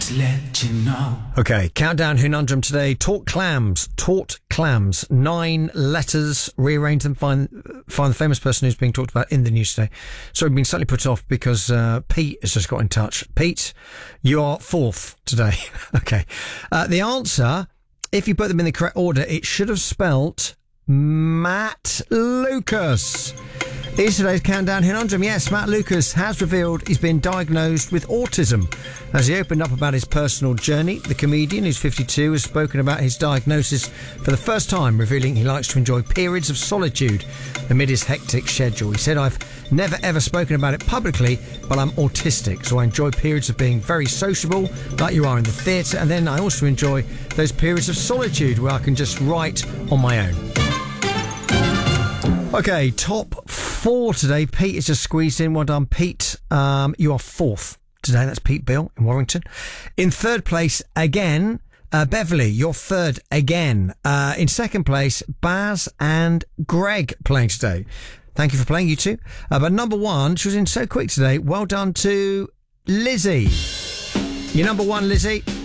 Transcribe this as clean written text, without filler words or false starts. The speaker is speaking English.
to let you know. Okay, countdown conundrum today. Taut clams. 9 letters. Rearrange them. Find the famous person who's being talked about in the news today. So we've been slightly put off because Pete has just got in touch. Pete, you're fourth today. Okay. The answer, if you put them in the correct order, it should have spelt Matt Lucas. Is today's countdown conundrum. Yes, Matt Lucas has revealed he's been diagnosed with autism. As he opened up about his personal journey, the comedian, who's 52, has spoken about his diagnosis for the first time, revealing he likes to enjoy periods of solitude amid his hectic schedule. He said, "I've never ever spoken about it publicly, but I'm autistic, so I enjoy periods of being very sociable, like you are in the theatre, and then I also enjoy those periods of solitude where I can just write on my own." Okay, top 4 today. Pete has just squeezed in. Well done, Pete. You are 4th today. That's Pete Bill in Warrington. In 3rd place, again, Beverly, you're 3rd again. In 2nd place, Baz and Greg playing today. Thank you for playing, you two. But number 1, she was in so quick today. Well done to Lizzie. You're number 1, Lizzie.